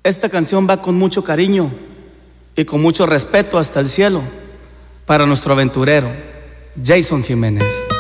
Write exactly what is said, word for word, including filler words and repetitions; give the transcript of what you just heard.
Esta canción va con mucho cariño y con mucho respeto hasta el cielo para nuestro aventurero, Jason Jiménez.